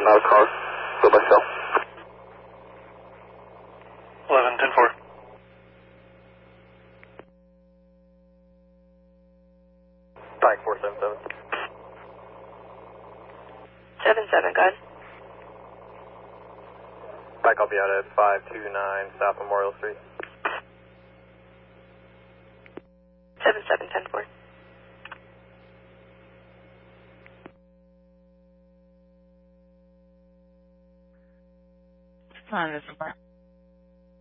not a car. Go by cell. 11-10-4. Pike 477. 7-7, go ahead. Pike, I'll be out at 529 South Memorial Street. 7-7-10-4. Come on, this is Mark.